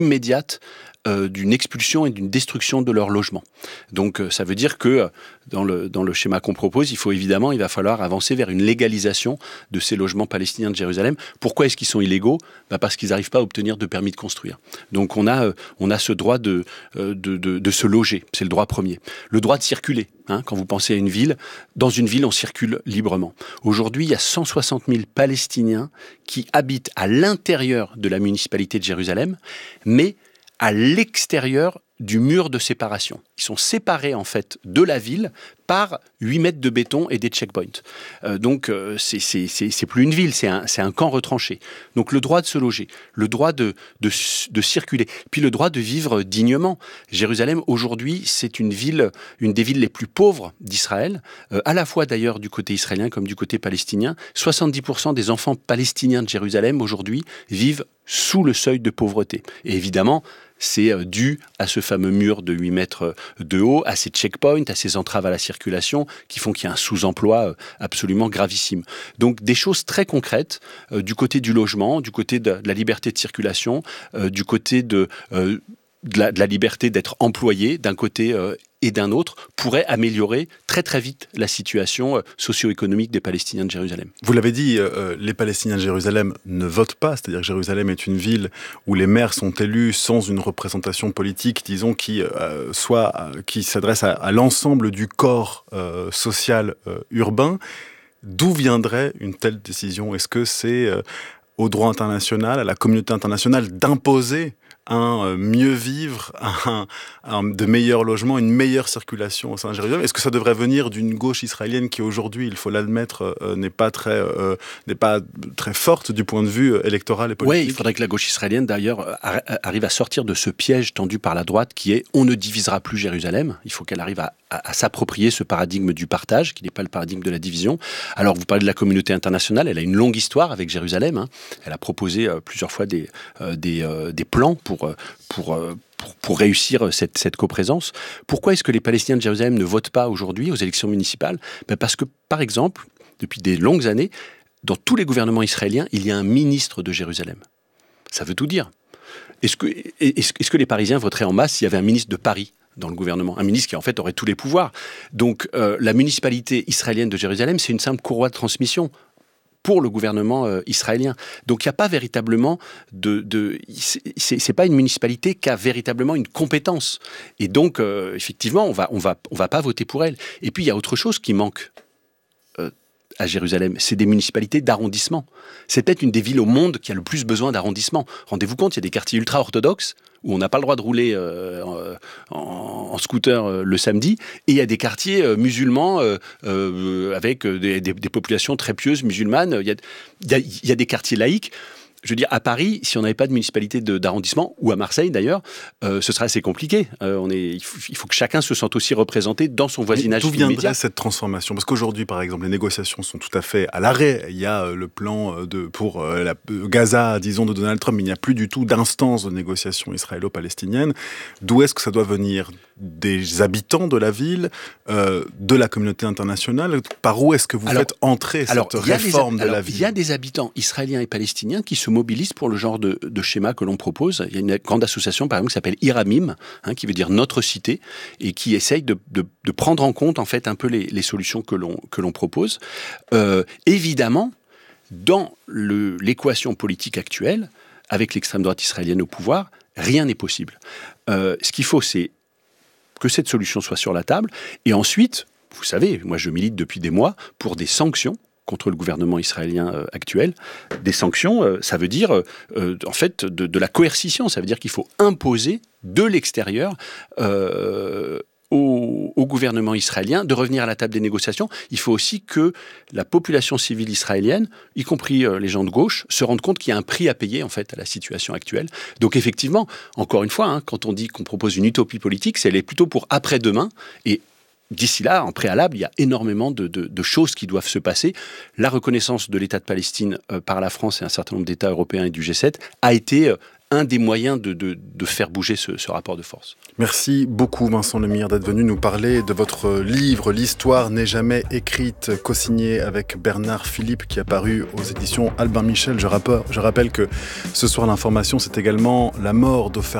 immédiate d'une expulsion et d'une destruction de leur logement. Donc ça veut dire que dans le schéma qu'on propose, il va falloir avancer vers une légalisation de ces logements palestiniens de Jérusalem. Pourquoi est-ce qu'ils sont illégaux ? Parce qu'ils n'arrivent pas à obtenir de permis de construire. Donc on a ce droit de se loger, c'est le droit premier. Le droit de circuler. Quand vous pensez à une ville, dans une ville, on circule librement. Aujourd'hui, il y a 160 000 Palestiniens qui habitent à l'intérieur de la municipalité de Jérusalem, mais à l'extérieur du mur de séparation. Ils sont séparés en fait de la ville par 8 mètres de béton et des checkpoints. Donc c'est plus une ville, c'est un camp retranché. Donc le droit de se loger, le droit de circuler, puis le droit de vivre dignement. Jérusalem aujourd'hui, c'est une des villes les plus pauvres d'Israël, à la fois d'ailleurs du côté israélien comme du côté palestinien. 70% des enfants palestiniens de Jérusalem aujourd'hui vivent sous le seuil de pauvreté. Et évidemment, c'est dû à ce fameux mur de 8 mètres de haut, à ces checkpoints, à ces entraves à la circulation qui font qu'il y a un sous-emploi absolument gravissime. Donc des choses très concrètes du côté du logement, du côté de la liberté de circulation, du côté de la liberté d'être employé d'un côté et d'un autre, pourrait améliorer très très vite la situation socio-économique des Palestiniens de Jérusalem. Vous l'avez dit, les Palestiniens de Jérusalem ne votent pas, c'est-à-dire que Jérusalem est une ville où les maires sont élus sans une représentation politique, disons, qui s'adresse à l'ensemble du corps social urbain. D'où viendrait une telle décision ? Est-ce que c'est au droit international, à la communauté internationale d'imposer un mieux vivre, de meilleurs logements, une meilleure circulation au sein de Jérusalem? Est-ce que ça devrait venir d'une gauche israélienne qui aujourd'hui, il faut l'admettre, n'est pas très forte du point de vue électoral et politique? Oui, il faudrait que la gauche israélienne d'ailleurs arrive à sortir de ce piège tendu par la droite qui est « on ne divisera plus Jérusalem ». Il faut qu'elle arrive à s'approprier ce paradigme du partage, qui n'est pas le paradigme de la division. Alors vous parlez de la communauté internationale, elle a une longue histoire avec Jérusalem. Elle a proposé plusieurs fois des plans pour réussir cette coprésence. Pourquoi est-ce que les Palestiniens de Jérusalem ne votent pas aujourd'hui aux élections municipales ? Parce que, par exemple, depuis des longues années, dans tous les gouvernements israéliens, il y a un ministre de Jérusalem. Ça veut tout dire. Est-ce que les Parisiens voteraient en masse s'il y avait un ministre de Paris dans le gouvernement, un ministre qui en fait aurait tous les pouvoirs? Donc la municipalité israélienne de Jérusalem, c'est une simple courroie de transmission pour le gouvernement israélien. Donc il n'y a pas véritablement c'est pas une municipalité qui a véritablement une compétence. Et donc effectivement, on va pas voter pour elle. Et puis il y a autre chose qui manque à Jérusalem, c'est des municipalités d'arrondissement. C'est peut-être une des villes au monde qui a le plus besoin d'arrondissement. Rendez-vous compte, il y a des quartiers ultra-orthodoxes où on n'a pas le droit de rouler en scooter le samedi, et il y a des quartiers musulmans avec des populations très pieuses musulmanes. Il y a des quartiers laïques. Je veux dire, à Paris, si on n'avait pas de municipalité d'arrondissement, ou à Marseille d'ailleurs, ce serait assez compliqué. Il faut que chacun se sente aussi représenté dans son voisinage immédiat. D'où viendrait cette transformation ? Parce qu'aujourd'hui, par exemple, les négociations sont tout à fait à l'arrêt. Il y a le plan pour Gaza, disons, de Donald Trump, mais il n'y a plus du tout d'instance de négociation israélo-palestinienne. D'où est-ce que ça doit venir ? Des habitants de la ville, de la communauté internationale? Par où est-ce que vous faites entrer cette réforme de la ville? Il y a des habitants israéliens et palestiniens qui se mobilisent pour le genre de schéma que l'on propose. Il y a une grande association, par exemple, qui s'appelle Iramim, qui veut dire notre cité, et qui essaye de prendre en compte, en fait, un peu les solutions que l'on propose. Évidemment, dans l'équation politique actuelle, avec l'extrême droite israélienne au pouvoir, rien n'est possible. Ce qu'il faut, c'est que cette solution soit sur la table. Et ensuite, vous savez, moi je milite depuis des mois pour des sanctions contre le gouvernement israélien actuel. Des sanctions, ça veut dire en fait de la coercition. Ça veut dire qu'il faut imposer de l'extérieur au gouvernement israélien de revenir à la table des négociations. Il faut aussi que la population civile israélienne, y compris les gens de gauche, se rendent compte qu'il y a un prix à payer en fait à la situation actuelle. Donc effectivement, encore une fois, quand on dit qu'on propose une utopie politique, c'est elle est plutôt pour après-demain. Et d'ici là, en préalable, il y a énormément de choses qui doivent se passer. La reconnaissance de l'État de Palestine par la France et un certain nombre d'États européens et du G7 a été un des moyens de faire bouger ce rapport de force. Merci beaucoup Vincent Lemire d'être venu nous parler de votre livre « L'histoire n'est jamais écrite », co-signé avec Bernard Philippe, qui a paru aux éditions Albin Michel. Je rappelle que ce soir, l'information, c'est également la mort d'Ofer